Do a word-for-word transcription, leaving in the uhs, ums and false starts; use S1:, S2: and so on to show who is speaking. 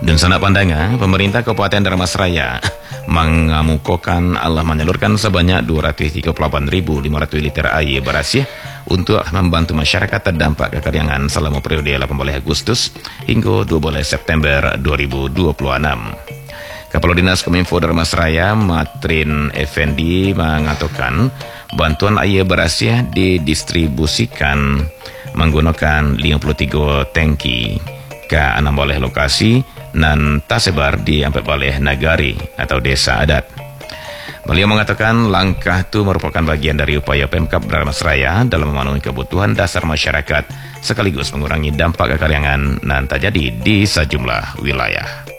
S1: Dan sanak pandanga, pemerintah Kabupaten Dharmasraya mengamukokan Allah menyalurkan sebanyak dua ratus tiga puluh delapan ribu lima ratus liter air beras ya, untuk membantu masyarakat terdampak kekeringan selama periode delapan belas Agustus hingga dua belas September dua ribu dua puluh enam. Kepala Dinas Kominfo Dharmasraya Matrin Effendi mengatakan bantuan air beras ya didistribusikan menggunakan lima puluh tiga tangki ke enam belas lokasi dan tersebar di empat belas nagari atau desa adat. Beliau mengatakan langkah itu merupakan bagian dari upaya Pemkab Dharmasraya dalam memenuhi kebutuhan dasar masyarakat sekaligus mengurangi dampak kekeringan yang terjadi di sejumlah wilayah.